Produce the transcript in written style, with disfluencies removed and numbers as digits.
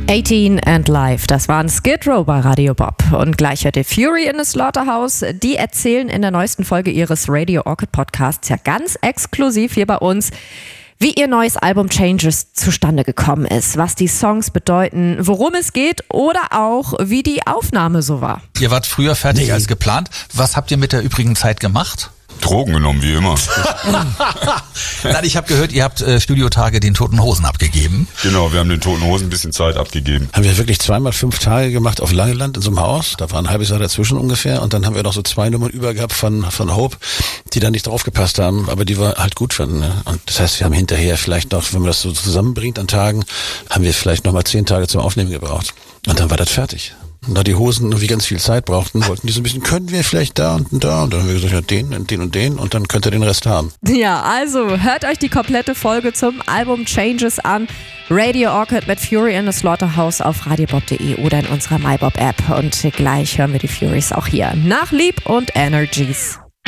18 and Live, das waren Skid Row bei Radio Bob. Und gleich hört ihr Fury in the Slaughterhouse. Die erzählen in der neuesten Folge ihres Radio Orchid Podcasts ja ganz exklusiv hier bei uns, wie ihr neues Album Changes zustande gekommen ist, was die Songs bedeuten, worum es geht oder auch, wie die Aufnahme so war. Ihr wart früher fertig als geplant. Was habt ihr mit der übrigen Zeit gemacht? Drogen genommen, wie immer. Nein, ich habe gehört, ihr habt Studiotage den Toten Hosen abgegeben. Genau, wir haben den Toten Hosen ein bisschen Zeit abgegeben. Haben wir wirklich 2x5 Tage gemacht auf Langeland in so einem Haus. Da war ein halbes Jahr dazwischen ungefähr. Und dann haben wir noch so 2 Nummern über gehabt von Hope, die da nicht draufgepasst haben, aber die wir halt gut fanden. Ne? Und das heißt, wir haben hinterher vielleicht noch, wenn man das so zusammenbringt an Tagen, haben wir vielleicht nochmal 10 Tage zum Aufnehmen gebraucht. Und dann war das fertig. Und da die Hosen irgendwie ganz viel Zeit brauchten, wollten die so ein bisschen, können wir vielleicht da und da? Und dann haben wir gesagt, ja, den und den und dann könnt ihr den Rest haben. Ja, also hört euch die komplette Folge zum Album Changes an. Radio Orchid mit Fury in the Slaughterhouse auf radiobob.de oder in unserer MyBob-App. Und gleich hören wir die Furies auch hier nach Lieb und Energies.